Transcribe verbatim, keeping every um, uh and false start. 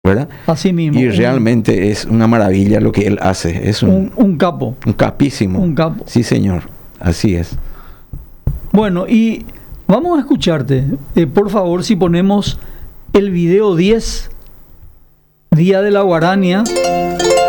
¿verdad? Así mismo. Y un, realmente es una maravilla lo que él hace. Es un, un, un capo. un capísimo. Un capo. Sí, señor. Así es. Bueno, y vamos a escucharte. Eh, por favor, si ponemos el video diez, Día de la Guarania.